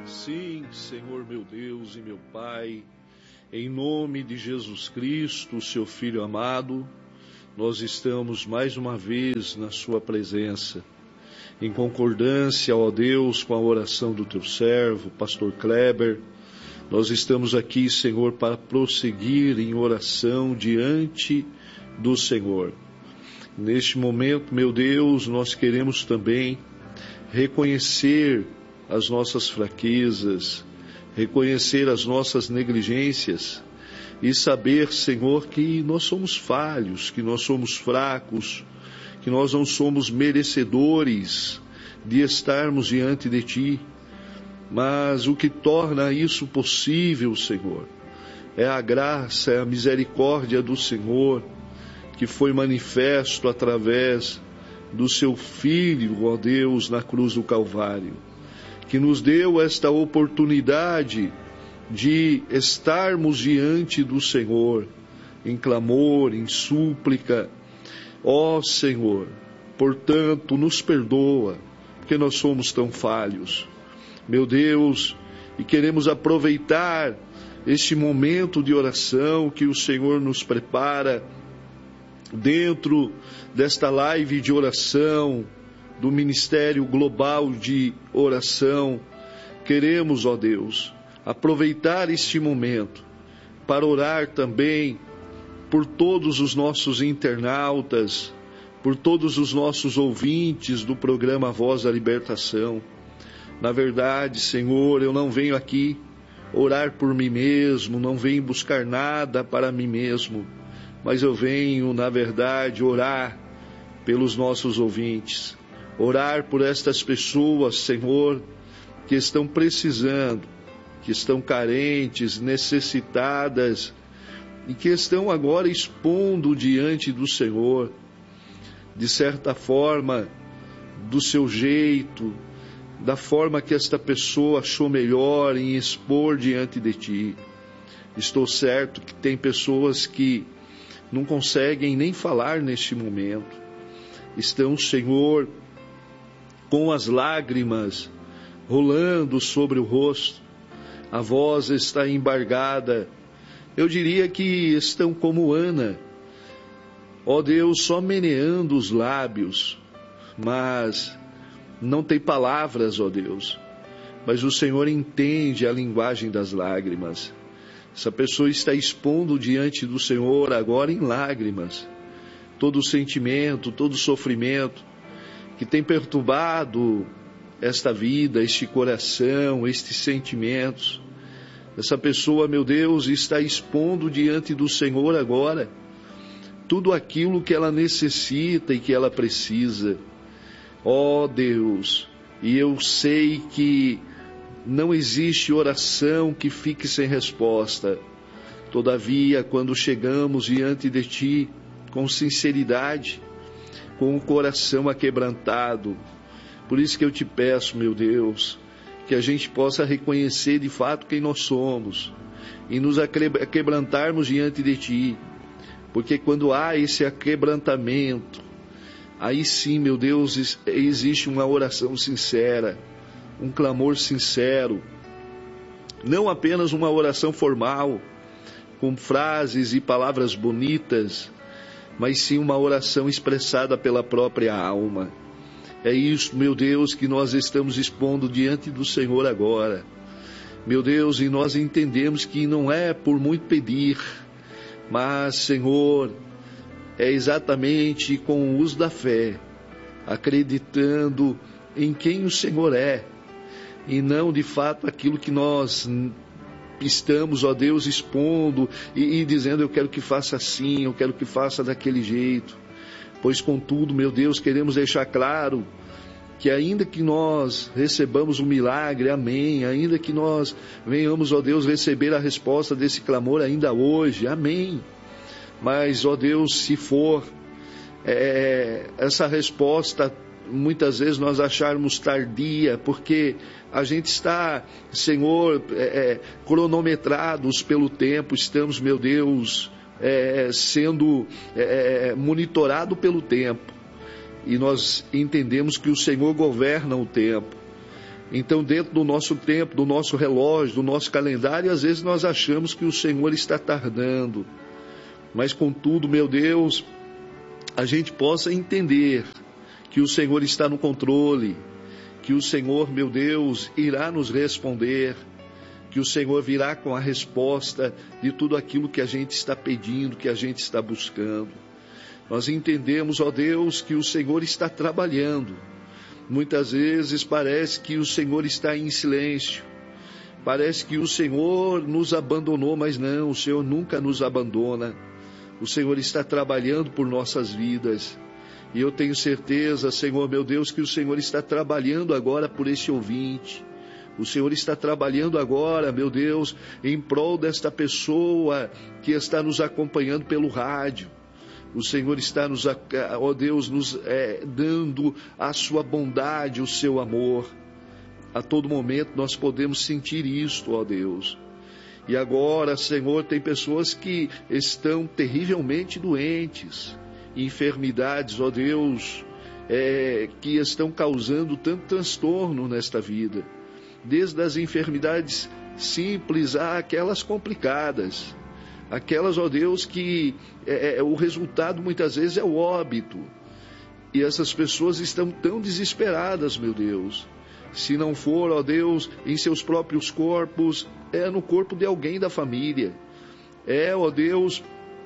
Sim, Senhor meu Deus e meu Pai, em nome de Jesus Cristo, seu Filho amado, nós estamos mais uma vez na sua presença, em concordância, ó Deus, com a oração do teu servo, pastor Kleber. Nós estamos aqui, Senhor, para prosseguir em oração diante do Senhor. Neste momento, meu Deus, nós queremos também reconhecer as nossas fraquezas, reconhecer as nossas negligências e saber, Senhor, que nós somos falhos, que nós somos fracos, que nós não somos merecedores de estarmos diante de Ti. Mas o que torna isso possível, Senhor, é a graça, é a misericórdia do Senhor, que foi manifesto através do Seu Filho, ó Deus, na cruz do Calvário, que nos deu esta oportunidade de estarmos diante do Senhor, em clamor, em súplica. Ó Senhor, portanto, nos perdoa, porque nós somos tão falhos, meu Deus, e queremos aproveitar este momento de oração que o Senhor nos prepara dentro desta live de oração, do Ministério Global de Oração. Queremos, ó Deus, aproveitar este momento para orar também por todos os nossos internautas, por todos os nossos ouvintes do programa Voz da Libertação. Na verdade, Senhor, eu não venho aqui orar por mim mesmo, não venho buscar nada para mim mesmo, mas eu venho, na verdade, orar pelos nossos ouvintes. Orar por estas pessoas, Senhor, que estão precisando, que estão carentes, necessitadas, e que estão agora expondo diante do Senhor, de certa forma, do seu jeito, da forma que esta pessoa achou melhor em expor diante de Ti. Estou certo que tem pessoas que não conseguem nem falar neste momento. Estão, Senhor, com as lágrimas rolando sobre o rosto, a voz está embargada. Eu diria que estão como Ana, ó Deus, só meneando os lábios, mas não tem palavras, ó Deus. Mas o Senhor entende a linguagem das lágrimas. Essa pessoa está expondo diante do Senhor agora em lágrimas todo o sentimento, todo o sofrimento que tem perturbado esta vida, este coração, estes sentimentos. Essa pessoa, meu Deus, está expondo diante do Senhor agora tudo aquilo que ela necessita e que ela precisa. Ó Deus, e eu sei que não existe oração que fique sem resposta. Todavia, quando chegamos diante de Ti com sinceridade, com o coração aquebrantado, por isso que eu te peço, meu Deus, que a gente possa reconhecer de fato quem nós somos e nos aquebrantarmos diante de Ti, porque quando há esse aquebrantamento, aí sim, meu Deus, existe uma oração sincera, um clamor sincero, não apenas uma oração formal, com frases e palavras bonitas, mas sim uma oração expressada pela própria alma. É isso, meu Deus, que nós estamos expondo diante do Senhor agora. Meu Deus, e nós entendemos que não é por muito pedir, mas, Senhor, é exatamente com o uso da fé, acreditando em quem o Senhor é, e não de fato aquilo que nós estamos, ó Deus, expondo e dizendo: eu quero que faça assim, eu quero que faça daquele jeito. Pois contudo, meu Deus, queremos deixar claro que ainda que nós recebamos um milagre, amém, ainda que nós venhamos, ó Deus, receber a resposta desse clamor ainda hoje, amém, mas, ó Deus, se for essa resposta, muitas vezes nós acharmos tardia, porque a gente está, Senhor, cronometrados pelo tempo, estamos, meu Deus, sendo monitorado pelo tempo, e nós entendemos que o Senhor governa o tempo, Então, dentro do nosso tempo, do nosso relógio, do nosso calendário, às vezes nós achamos que o Senhor está tardando. Mas, contudo, meu Deus, a gente possa entender que o Senhor está no controle, que o Senhor, meu Deus, irá nos responder, que o Senhor virá com a resposta de tudo aquilo que a gente está pedindo, que a gente está buscando. Nós entendemos, ó Deus, que o Senhor está trabalhando. Muitas vezes parece que o Senhor está em silêncio. Parece que o Senhor nos abandonou, mas não, o Senhor nunca nos abandona. O Senhor está trabalhando por nossas vidas. E eu tenho certeza, Senhor, meu Deus, que o Senhor está trabalhando agora por esse ouvinte. O Senhor está trabalhando agora, meu Deus, em prol desta pessoa que está nos acompanhando pelo rádio. O Senhor está ó Deus, nos dando a sua bondade, o seu amor. A todo momento nós podemos sentir isto, ó Deus. E agora, Senhor, tem pessoas que estão terrivelmente doentes, enfermidades, ó Deus, que estão causando tanto transtorno nesta vida. Desde as enfermidades simples a aquelas complicadas. Aquelas, ó Deus, que o resultado muitas vezes é o óbito. E essas pessoas estão tão desesperadas, meu Deus. Se não for, ó Deus, em seus próprios corpos, é no corpo de alguém da família. Ó Deus,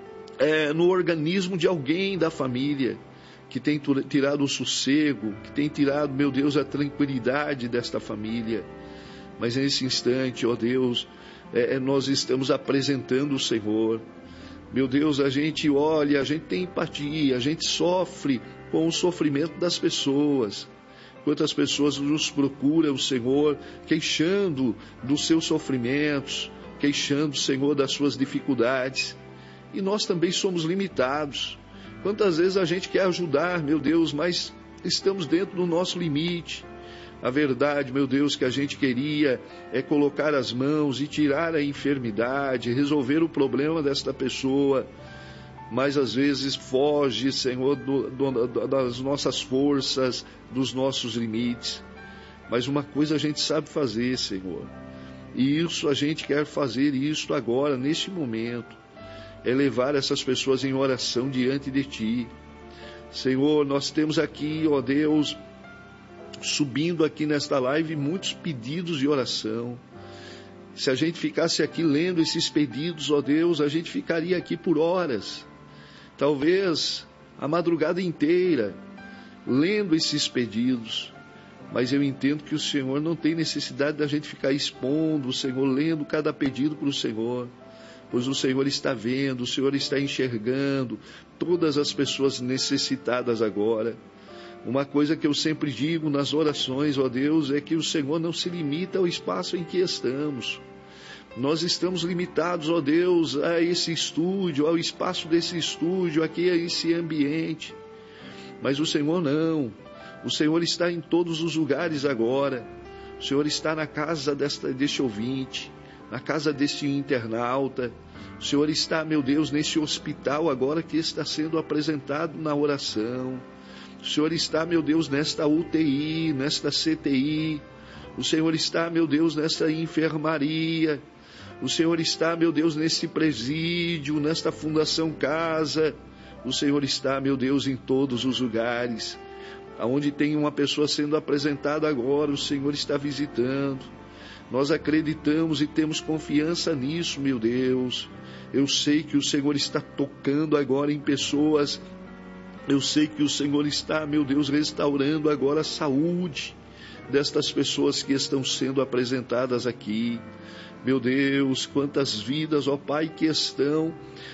no organismo de alguém da família, que tem tirado o sossego, que tem tirado, meu Deus, a tranquilidade desta família. Mas nesse instante, ó Deus, nós estamos apresentando o Senhor. Meu Deus, a gente olha, a gente tem empatia, a gente sofre com o sofrimento das pessoas. Quantas pessoas nos procuram, Senhor, queixando dos seus sofrimentos, queixando, Senhor, das suas dificuldades. E nós também somos limitados. Quantas vezes a gente quer ajudar, meu Deus, mas estamos dentro do nosso limite. A verdade, meu Deus, que a gente queria é colocar as mãos e tirar a enfermidade, resolver o problema desta pessoa, mas às vezes foge, Senhor, das nossas forças, dos nossos limites. Mas uma coisa a gente sabe fazer, Senhor, e isso a gente quer fazer isto agora, neste momento, é levar essas pessoas em oração diante de Ti. Senhor, nós temos aqui, ó Deus, subindo aqui nesta live muitos pedidos de oração. Se a gente ficasse aqui lendo esses pedidos, ó Deus, a gente ficaria aqui por horas, talvez a madrugada inteira, lendo esses pedidos. Mas eu entendo que o Senhor não tem necessidade da gente ficar expondo o Senhor, lendo cada pedido para o Senhor, pois o Senhor está vendo, o Senhor está enxergando todas as pessoas necessitadas agora. Uma coisa que eu sempre digo nas orações, ó Deus, é que o Senhor não se limita ao espaço em que estamos. Nós estamos limitados, ó Deus, a esse estúdio, ao espaço desse estúdio, aqui a esse ambiente. Mas o Senhor não. O Senhor está em todos os lugares agora. O Senhor está na casa deste ouvinte, na casa deste internauta. O Senhor está, meu Deus, nesse hospital agora que está sendo apresentado na oração. O Senhor está, meu Deus, nesta UTI, nesta CTI. O Senhor está, meu Deus, nesta enfermaria. O Senhor está, meu Deus, nesse presídio, nesta Fundação Casa. O Senhor está, meu Deus, em todos os lugares. Aonde tem uma pessoa sendo apresentada agora, o Senhor está visitando. Nós acreditamos e temos confiança nisso, meu Deus. Eu sei que o Senhor está tocando agora em pessoas. Eu sei que o Senhor está, meu Deus, restaurando agora a saúde destas pessoas que estão sendo apresentadas aqui. Meu Deus, quantas vidas, ó Pai, que estão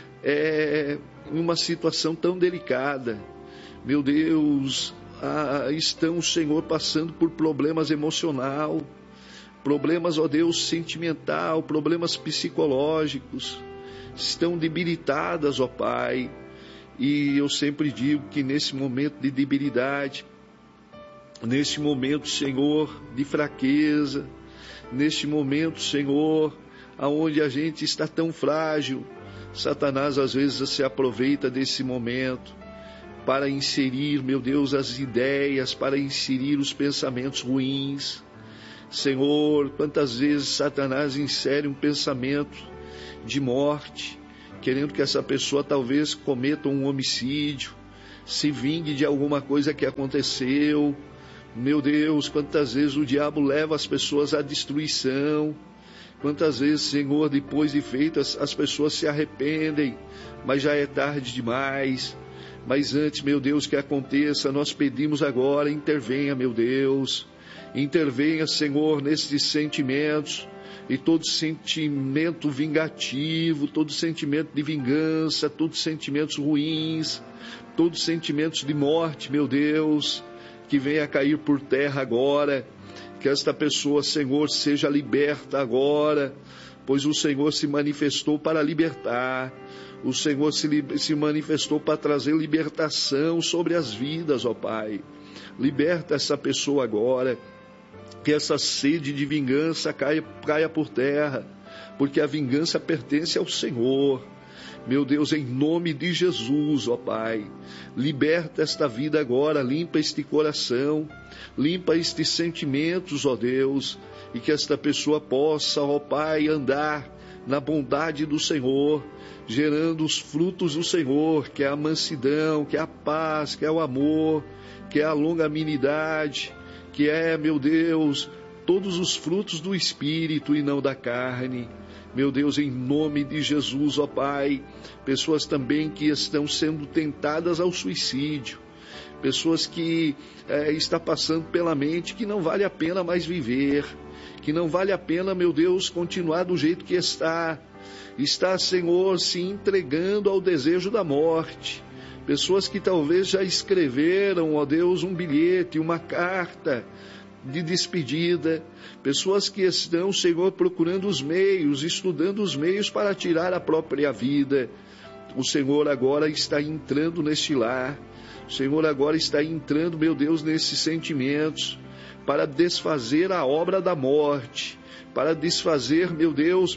em uma situação tão delicada. Meu Deus, estão, Senhor, passando por problemas emocionais, problemas, ó Deus, sentimental, problemas psicológicos. Estão debilitadas, ó Pai. E eu sempre digo que nesse momento de debilidade, nesse momento, Senhor, de fraqueza, neste momento, Senhor, aonde a gente está tão frágil, Satanás às vezes se aproveita desse momento para inserir, meu Deus, as ideias, para inserir os pensamentos ruins. Senhor, quantas vezes Satanás insere um pensamento de morte, querendo que essa pessoa talvez cometa um homicídio, se vingue de alguma coisa que aconteceu. Meu Deus, quantas vezes o diabo leva as pessoas à destruição. Quantas vezes, Senhor, depois de feitas, as pessoas se arrependem, mas já é tarde demais. Mas antes, meu Deus, que aconteça, nós pedimos agora, intervenha, meu Deus. Intervenha, Senhor, nesses sentimentos, e todo sentimento vingativo, todo sentimento de vingança, todos sentimentos ruins, todos sentimentos de morte, meu Deus, que venha a cair por terra agora. Que esta pessoa, Senhor, seja liberta agora, pois o Senhor se manifestou para libertar. O Senhor se manifestou para trazer libertação sobre as vidas, ó Pai. Liberta essa pessoa agora. Que essa sede de vingança caia por terra, porque a vingança pertence ao Senhor. Meu Deus, em nome de Jesus, ó Pai, liberta esta vida agora, limpa este coração, limpa estes sentimentos, ó Deus, e que esta pessoa possa, ó Pai, andar na bondade do Senhor, gerando os frutos do Senhor, que é a mansidão, que é a paz, que é o amor, que é a longanimidade, que é, meu Deus, todos os frutos do Espírito e não da carne. Meu Deus, em nome de Jesus, ó Pai, pessoas também que estão sendo tentadas ao suicídio, pessoas que está passando pela mente que não vale a pena mais viver, que não vale a pena, meu Deus, continuar do jeito que está, Senhor, se entregando ao desejo da morte. Pessoas que talvez já escreveram, ó Deus, um bilhete, uma carta de despedida. Pessoas que estão, Senhor, procurando os meios, estudando os meios para tirar a própria vida. O Senhor agora está entrando neste lar. O Senhor agora está entrando, meu Deus, nesses sentimentos, para desfazer a obra da morte, para desfazer, meu Deus,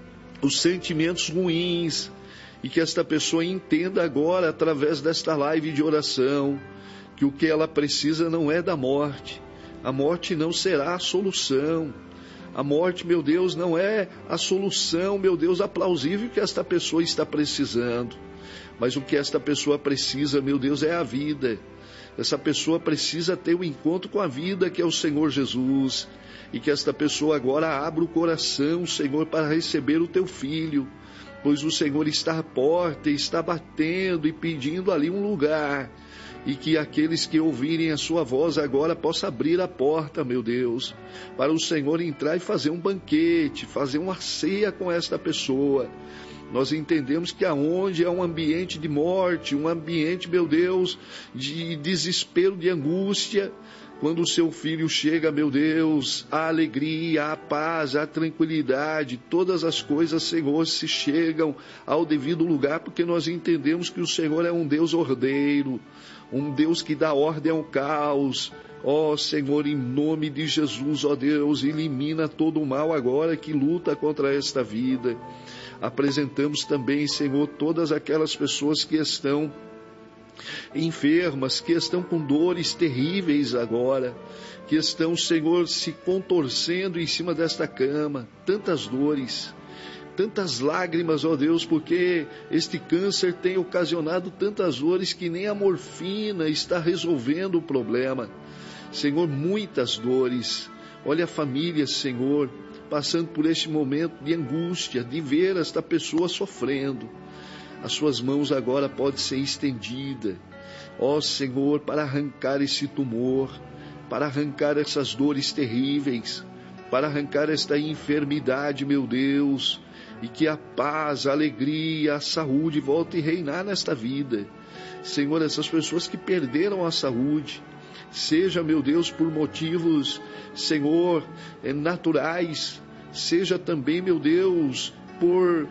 os sentimentos ruins. E que esta pessoa entenda agora, através desta live de oração, que o que ela precisa não é da morte. A morte não será a solução. A morte, meu Deus, não é a solução, meu Deus, aplausível que esta pessoa está precisando. Mas o que esta pessoa precisa, meu Deus, é a vida. Essa pessoa precisa ter um encontro com a vida, que é o Senhor Jesus. E que esta pessoa agora abra o coração, Senhor, para receber o teu filho. Pois o Senhor está à porta, está batendo e pedindo ali um lugar. E que aqueles que ouvirem a sua voz agora possam abrir a porta, meu Deus, para o Senhor entrar e fazer um banquete, fazer uma ceia com esta pessoa. Nós entendemos que aonde é um ambiente de morte, um ambiente, meu Deus, de desespero, de angústia, quando o seu filho chega, meu Deus, a alegria, a paz, a tranquilidade, todas as coisas, Senhor, se chegam ao devido lugar, porque nós entendemos que o Senhor é um Deus ordeiro, um Deus que dá ordem ao caos. Ó Senhor, em nome de Jesus, ó Deus, elimina todo o mal agora que luta contra esta vida. Apresentamos também, Senhor, todas aquelas pessoas que estão enfermas, que estão com dores terríveis agora, que estão, Senhor, se contorcendo em cima desta cama, tantas dores, tantas lágrimas, ó Deus, porque este câncer tem ocasionado tantas dores que nem a morfina está resolvendo o problema. Senhor, muitas dores. Olha a família, Senhor, passando por este momento de angústia, de ver esta pessoa sofrendo. As suas mãos agora podem ser estendidas, ó Senhor, para arrancar esse tumor, para arrancar essas dores terríveis, para arrancar esta enfermidade, meu Deus, e que a paz, a alegria, a saúde volte a reinar nesta vida. Senhor, essas pessoas que perderam a saúde, seja, meu Deus, por motivos, Senhor, naturais, seja também, meu Deus, por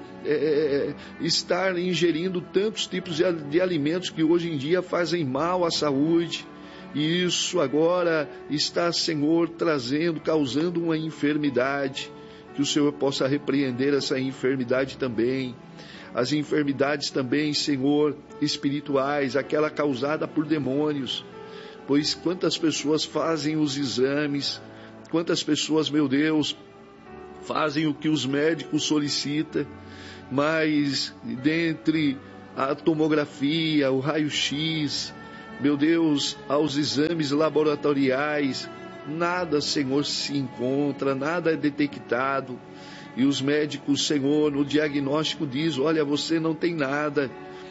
estar ingerindo tantos tipos de alimentos que hoje em dia fazem mal à saúde, e isso agora está, Senhor, causando uma enfermidade, que o Senhor possa repreender essa enfermidade também, as enfermidades também, Senhor, espirituais, aquela causada por demônios, pois quantas pessoas fazem os exames, quantas pessoas, meu Deus, fazem o que os médicos solicitam, mas dentre a tomografia, o raio-x, meu Deus, aos exames laboratoriais, nada, Senhor, se encontra, nada é detectado. E os médicos, Senhor, no diagnóstico diz: olha, você não tem nada,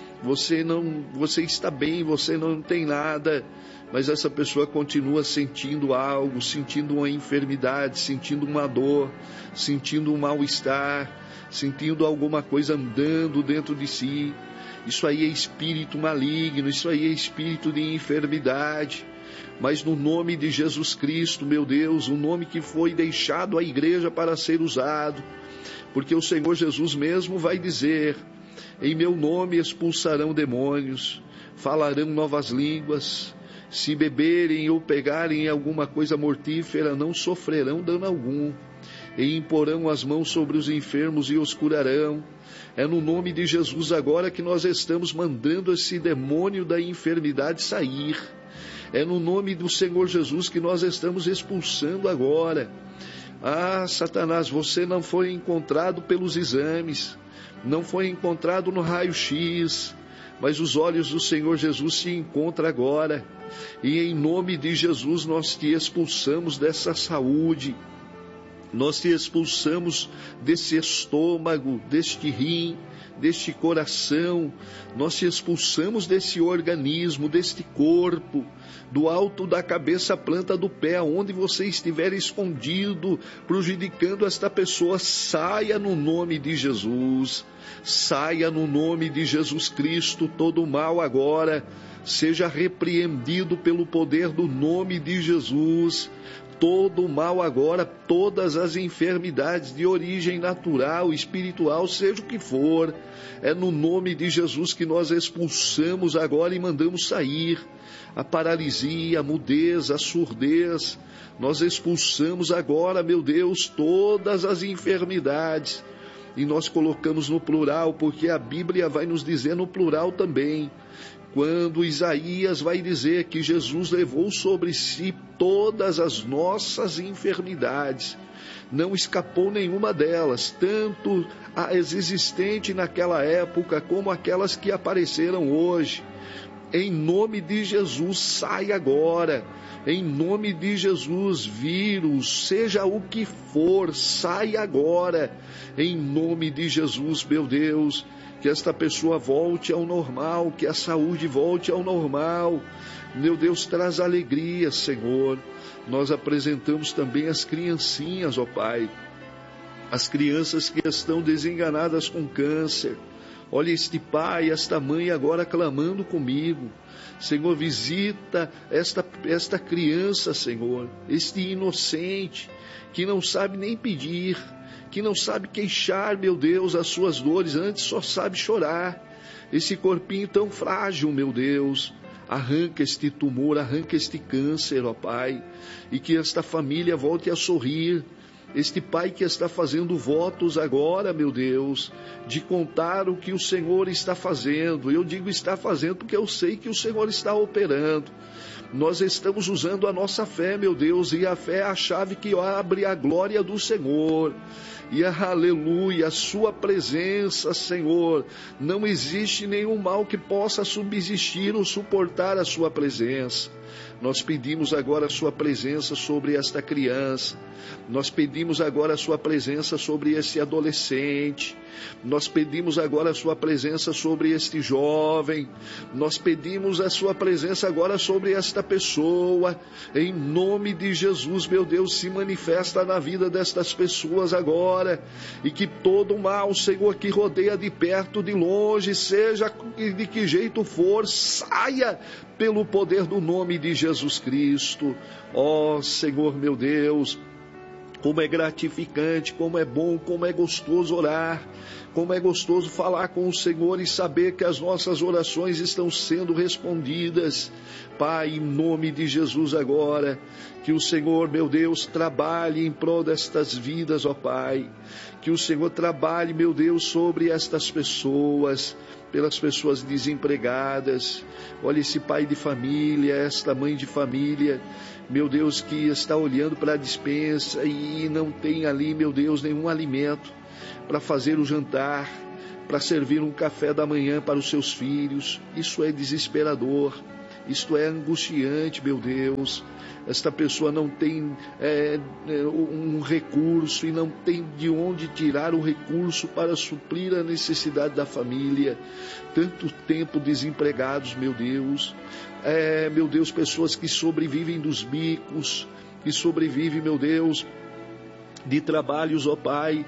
você está bem, você não tem nada. Mas essa pessoa continua sentindo algo, sentindo uma enfermidade, sentindo uma dor, sentindo um mal-estar, sentindo alguma coisa andando dentro de si. Isso aí é espírito maligno, isso aí é espírito de enfermidade. Mas no nome de Jesus Cristo, meu Deus, o nome que foi deixado à igreja para ser usado, porque o Senhor Jesus mesmo vai dizer: em meu nome expulsarão demônios, falarão novas línguas, se beberem ou pegarem alguma coisa mortífera, não sofrerão dano algum, e imporão as mãos sobre os enfermos e os curarão. É no nome de Jesus agora que nós estamos mandando esse demônio da enfermidade sair. É no nome do Senhor Jesus que nós estamos expulsando agora. Ah, Satanás, você não foi encontrado pelos exames, não foi encontrado no raio-x, mas os olhos do Senhor Jesus se encontram agora. E em nome de Jesus nós te expulsamos dessa saúde. Nós te expulsamos desse estômago, deste rim, deste coração. Nós te expulsamos desse organismo, deste corpo, do alto da cabeça à planta do pé, onde você estiver escondido, prejudicando esta pessoa. Saia no nome de Jesus. Saia no nome de Jesus Cristo. Todo mal agora seja repreendido pelo poder do nome de Jesus. Todo mal agora, todas as enfermidades de origem natural, espiritual, seja o que for, é no nome de Jesus que nós expulsamos agora e mandamos sair a paralisia, a mudez, a surdez. Nós expulsamos agora, meu Deus, todas as enfermidades, e nós colocamos no plural, porque a Bíblia vai nos dizer no plural também. Quando Isaías vai dizer que Jesus levou sobre si todas as nossas enfermidades, não escapou nenhuma delas, tanto as existentes naquela época como aquelas que apareceram hoje. Em nome de Jesus, sai agora. Em nome de Jesus, vírus, seja o que for, sai agora. Em nome de Jesus, meu Deus, que esta pessoa volte ao normal, que a saúde volte ao normal. Meu Deus, traz alegria, Senhor. Nós apresentamos também as criancinhas, ó Pai, as crianças que estão desenganadas com câncer. Olha este pai, esta mãe agora clamando comigo. Senhor, visita esta criança, Senhor, este inocente, que não sabe nem pedir, que não sabe queixar, meu Deus, as suas dores, antes só sabe chorar. Esse corpinho tão frágil, meu Deus, arranca este tumor, arranca este câncer, ó Pai, e que esta família volte a sorrir. Este pai que está fazendo votos agora, meu Deus, de contar o que o Senhor está fazendo. Eu digo está fazendo porque eu sei que o Senhor está operando. Nós estamos usando a nossa fé, meu Deus, e a fé é a chave que abre a glória do Senhor. E aleluia, a sua presença, Senhor. Não existe nenhum mal que possa subsistir ou suportar a sua presença. Nós pedimos agora a sua presença sobre esta criança. Nós pedimos agora a sua presença sobre esse adolescente. Nós pedimos agora a sua presença sobre este jovem. Nós pedimos a sua presença agora sobre esta pessoa. Em nome de Jesus, meu Deus, se manifesta na vida destas pessoas agora. E que todo mal, Senhor, que rodeia de perto, de longe, seja de que jeito for, saia pelo poder do nome de Jesus Cristo. Ó Senhor, meu Deus, como é gratificante, como é bom, como é gostoso orar, como é gostoso falar com o Senhor e saber que as nossas orações estão sendo respondidas. Pai, em nome de Jesus agora, que o Senhor, meu Deus, trabalhe em prol destas vidas, ó Pai. Que o Senhor trabalhe, meu Deus, sobre estas pessoas. pelas pessoas desempregadas. Olha esse pai de família, esta mãe de família, meu Deus, que está olhando para a despensa e não tem ali, meu Deus, nenhum alimento para fazer o jantar, para servir um café da manhã para os seus filhos. Isso é desesperador, isto é angustiante, meu Deus. Esta pessoa não tem um recurso e não tem de onde tirar o recurso para suprir a necessidade da família. Tanto tempo desempregados, meu Deus. Meu Deus, pessoas que sobrevivem dos bicos, que sobrevivem, meu Deus, de trabalhos, ó Pai,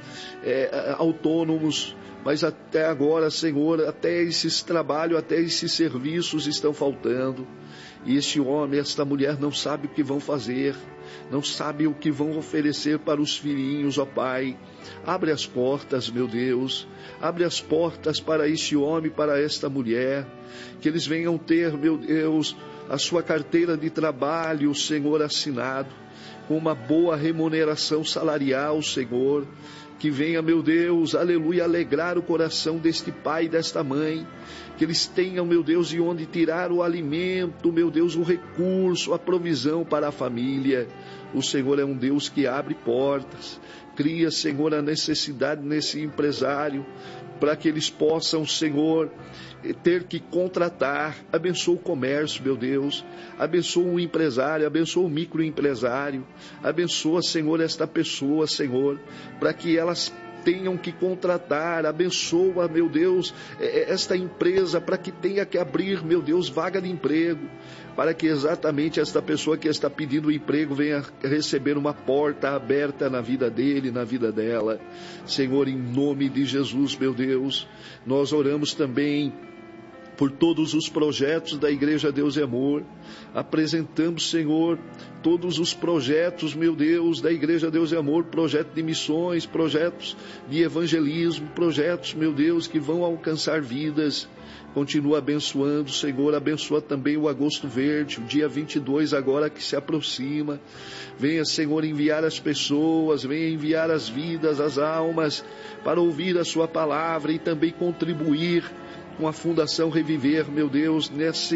autônomos. Mas até agora, Senhor, até esses trabalhos, até esses serviços estão faltando. E este homem, esta mulher não sabe o que vão fazer, não sabe o que vão oferecer para os filhinhos, ó Pai. Abre as portas, meu Deus, abre as portas para este homem, para esta mulher, que eles venham ter, meu Deus, a sua carteira de trabalho, Senhor, assinado, com uma boa remuneração salarial, Senhor. Que venha, meu Deus, aleluia, alegrar o coração deste pai e desta mãe. Que eles tenham, meu Deus, de onde tirar o alimento, meu Deus, o recurso, a provisão para a família. O Senhor é um Deus que abre portas. Cria, Senhor, a necessidade nesse empresário, para que eles possam, Senhor, ter que contratar. Abençoa o comércio, meu Deus. Abençoa o empresário, abençoa o microempresário. Abençoa, Senhor, esta pessoa, Senhor, para que elas tenham que contratar. Abençoa, meu Deus, esta empresa, para que tenha que abrir, meu Deus, vaga de emprego, para que exatamente esta pessoa que está pedindo emprego venha receber uma porta aberta na vida dele, na vida dela. Senhor, em nome de Jesus, meu Deus, nós oramos também por todos os projetos da Igreja Deus e Amor. Apresentamos, Senhor, todos os projetos, meu Deus, da Igreja Deus e Amor, projetos de missões, projetos de evangelismo, projetos, meu Deus, que vão alcançar vidas. Continua abençoando, Senhor, abençoa também o Agosto Verde, o dia 22 agora que se aproxima. Venha, Senhor, enviar as pessoas, venha enviar as vidas, as almas, para ouvir a sua palavra e também contribuir com a Fundação Reviver, meu Deus,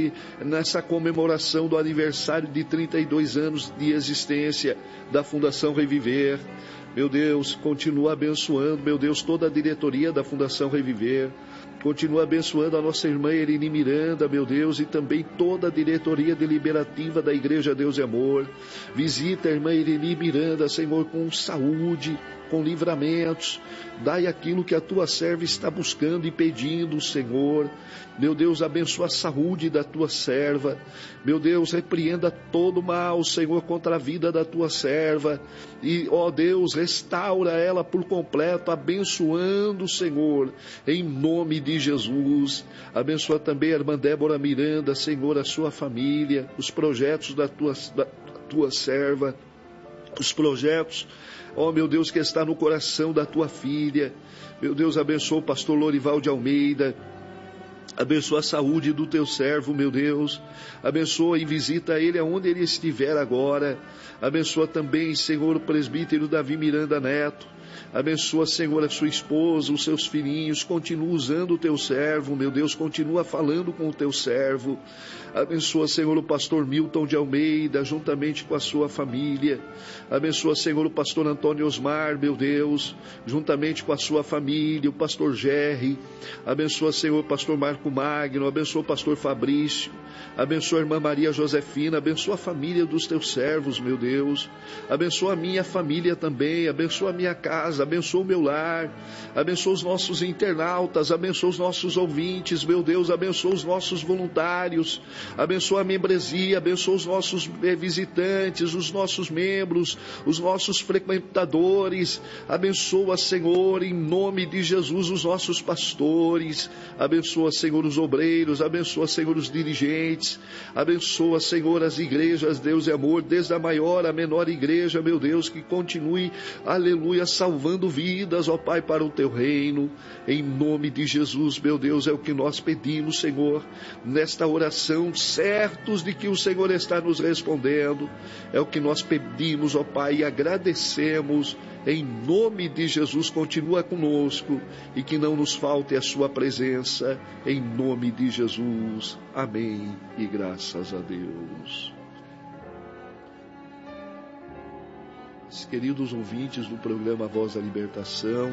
nessa comemoração do aniversário de 32 anos de existência da Fundação Reviver. Meu Deus, continua abençoando, meu Deus, toda a diretoria da Fundação Reviver. Continua abençoando a nossa irmã Erini Miranda, meu Deus, e também toda a diretoria deliberativa da Igreja Deus e Amor. Visita a irmã Erini Miranda, Senhor, com saúde, com livramentos. Dai aquilo que a tua serva está buscando e pedindo, Senhor. Meu Deus, abençoa a saúde da tua serva. Meu Deus, repreenda todo mal, Senhor, contra a vida da tua serva. E, ó Deus, restaura ela por completo, abençoando, Senhor, em nome de Jesus. Abençoa também a irmã Débora Miranda, Senhor, a sua família, os projetos da tua serva, os projetos, ó meu Deus, que está no coração da tua filha. Meu Deus, abençoa o pastor Lorival de Almeida. Abençoa a saúde do teu servo, meu Deus. Abençoa e visita ele aonde ele estiver agora. Abençoa também, Senhor, o presbítero Davi Miranda Neto. Abençoa, Senhor, a sua esposa, os seus filhinhos. Continua usando o teu servo, meu Deus. Continua falando com o teu servo. Abençoa, Senhor, o pastor Milton de Almeida, juntamente com a sua família. Abençoa, Senhor, o pastor Antônio Osmar, meu Deus, juntamente com a sua família, o pastor Gerry. Abençoa, Senhor, o pastor Marco Magno. Abençoa o pastor Fabrício. Abençoa a irmã Maria Josefina. Abençoa a família dos teus servos, meu Deus. Abençoa a minha família também. Abençoa a minha casa. Abençoa o meu lar. Abençoa os nossos internautas. Abençoa os nossos ouvintes, meu Deus. Abençoa os nossos voluntários. Abençoa a membresia. Abençoa os nossos visitantes, os nossos membros, os nossos frequentadores. Abençoa, Senhor, em nome de Jesus, os nossos pastores. Abençoa, Senhor, Senhor, os obreiros, abençoa, Senhor, os dirigentes, abençoa, Senhor, as igrejas, Deus e amor, desde a maior à menor igreja, meu Deus, que continue, aleluia, salvando vidas, ó Pai, para o teu reino, em nome de Jesus, meu Deus, é o que nós pedimos, Senhor, nesta oração, certos de que o Senhor está nos respondendo, é o que nós pedimos, ó Pai, e agradecemos, em nome de Jesus, continua conosco e que não nos falte a sua presença, em nome de Jesus. Amém e graças a Deus. Queridos ouvintes do programa Voz da Libertação,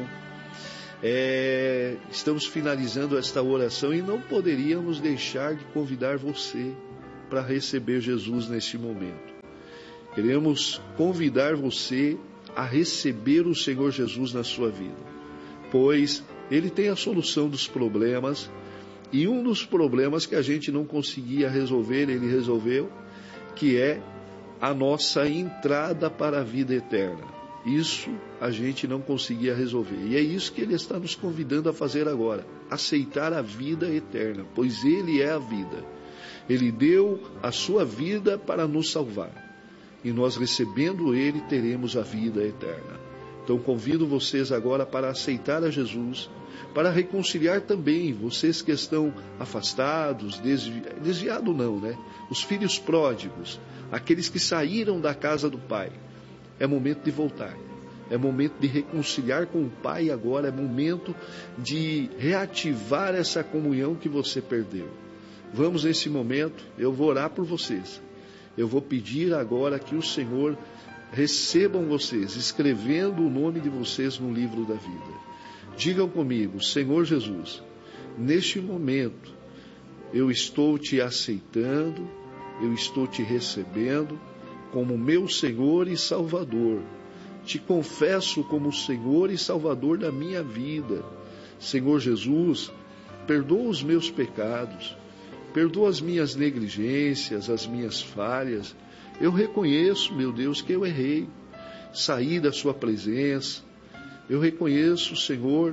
estamos finalizando esta oração e não poderíamos deixar de convidar você para receber Jesus neste momento. Queremos convidar você a receber o Senhor Jesus na sua vida, pois Ele tem a solução dos problemas, e um dos problemas que a gente não conseguia resolver, Ele resolveu, que é a nossa entrada para a vida eterna. Isso a gente não conseguia resolver, e é isso que Ele está nos convidando a fazer agora, aceitar a vida eterna, pois Ele é a vida. Ele deu a sua vida para nos salvar. E nós, recebendo Ele, teremos a vida eterna. Então convido vocês agora para aceitar a Jesus, para reconciliar também vocês que estão afastados, desviados não, né? Os filhos pródigos, aqueles que saíram da casa do Pai. É momento de voltar, é momento de reconciliar com o Pai agora, é momento de reativar essa comunhão que você perdeu. Vamos nesse momento, eu vou orar por vocês. Eu vou pedir agora que o Senhor recebam vocês, escrevendo o nome de vocês no livro da vida. Digam comigo: Senhor Jesus, neste momento eu estou te aceitando, eu estou te recebendo como meu Senhor e Salvador. Te confesso como Senhor e Salvador da minha vida. Senhor Jesus, perdoa os meus pecados. Perdoa as minhas negligências, as minhas falhas. Eu reconheço, meu Deus, que eu errei. Saí da sua presença. Eu reconheço, Senhor,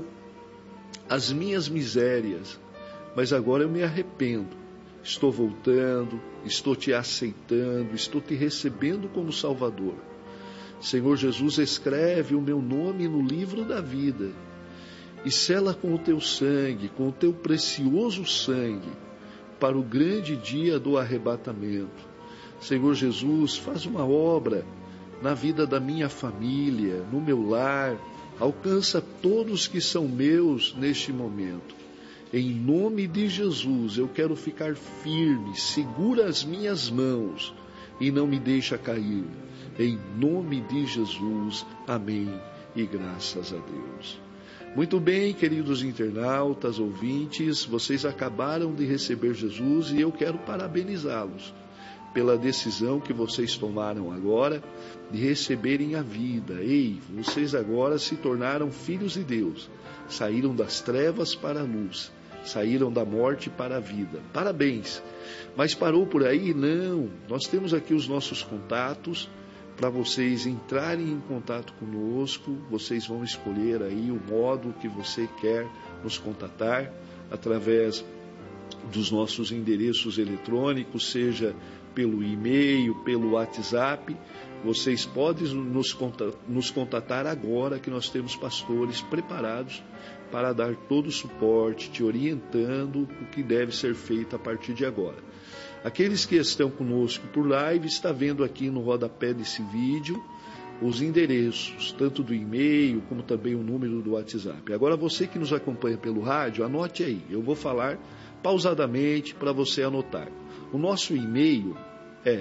as minhas misérias. Mas agora eu me arrependo. Estou voltando, estou te aceitando, estou te recebendo como Salvador. Senhor Jesus, escreve o meu nome no livro da vida e sela com o teu sangue, com o teu precioso sangue, para o grande dia do arrebatamento. Senhor Jesus, faz uma obra na vida da minha família, no meu lar, alcança todos que são meus neste momento. Em nome de Jesus, eu quero ficar firme, segura as minhas mãos e não me deixa cair. Em nome de Jesus, amém e graças a Deus. Muito bem, queridos internautas, ouvintes, vocês acabaram de receber Jesus e eu quero parabenizá-los pela decisão que vocês tomaram agora de receberem a vida. Ei, vocês agora se tornaram filhos de Deus, saíram das trevas para a luz, saíram da morte para a vida. Parabéns! Mas parou por aí? Não, nós temos aqui os nossos contatos. Para vocês entrarem em contato conosco, vocês vão escolher aí o modo que você quer nos contatar, através dos nossos endereços eletrônicos, seja pelo e-mail, pelo WhatsApp. Vocês podem nos contatar agora, que nós temos pastores preparados para dar todo o suporte, te orientando o que deve ser feito a partir de agora. Aqueles que estão conosco por live, está vendo aqui no rodapé desse vídeo os endereços, tanto do e-mail como também o número do WhatsApp. Agora, você que nos acompanha pelo rádio, anote aí, eu vou falar pausadamente para você anotar. O nosso e-mail é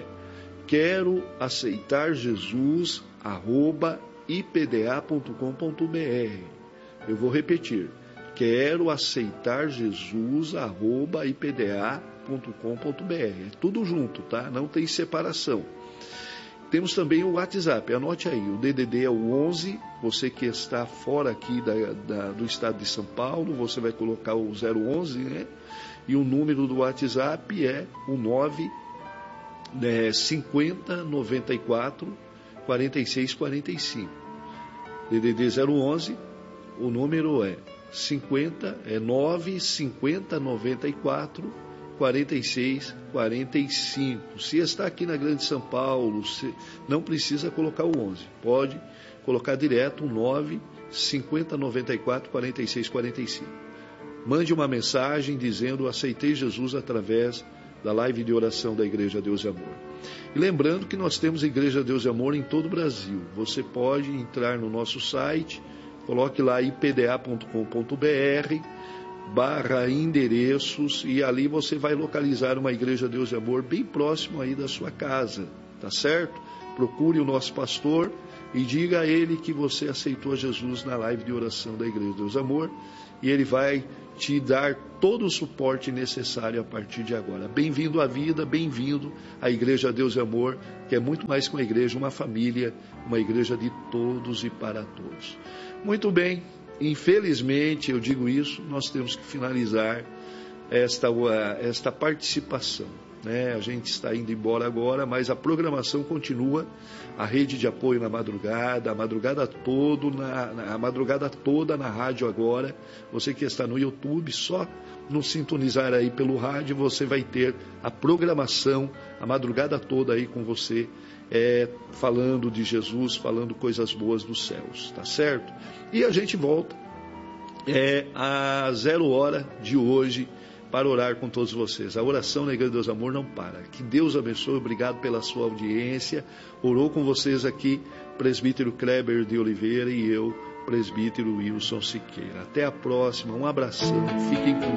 queroaceitarjesus@ipda.com.br. Eu vou repetir, queroaceitarjesus@ipda.com.br. É tudo junto, tá? Não tem separação. Temos também o WhatsApp, anote aí, o DDD é o 11, você que está fora aqui do estado de São Paulo, você vai colocar o 011, né? E o número do WhatsApp é o 50 94 46 45. DDD 011, o número é 50 94 46 45. Se está aqui na Grande São Paulo, não precisa colocar o 11, pode colocar direto o 9 50 94 46 45. Mande uma mensagem dizendo: aceitei Jesus através da live de oração da Igreja Deus e Amor. E lembrando que nós temos Igreja Deus e Amor em todo o Brasil. Você pode entrar no nosso site, coloque lá ipda.com.br/endereços e ali você vai localizar uma Igreja Deus e Amor bem próximo aí da sua casa, tá certo? Procure o nosso pastor e diga a ele que você aceitou Jesus na live de oração da Igreja Deus e Amor, e ele vai te dar todo o suporte necessário a partir de agora. Bem-vindo à vida, bem-vindo à Igreja Deus e Amor, que é muito mais que uma igreja, uma família, uma igreja de todos e para todos. Muito bem, infelizmente, eu digo isso, nós temos que finalizar esta participação, né? A gente está indo embora agora, mas a programação continua, a rede de apoio na madrugada, a madrugada toda na rádio agora. Você que está no YouTube, só nos sintonizar aí pelo rádio, você vai ter a programação a madrugada toda aí com você, falando de Jesus, falando coisas boas dos céus, tá certo? E a gente volta a 0 hora de hoje para orar com todos vocês. A oração na Igreja Deus Amor não para. Que Deus abençoe, obrigado pela sua audiência. Orou com vocês aqui, presbítero Kleber de Oliveira e eu, presbítero Wilson Siqueira. Até a próxima, um abração, fiquem com